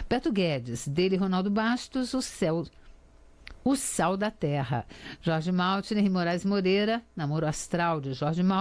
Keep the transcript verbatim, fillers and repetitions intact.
Beto Guedes, dele Ronaldo Bastos, o céu... O Sal da Terra. Jorge Maltner e Moraes Moreira, Namoro Astral de Jorge Maltner.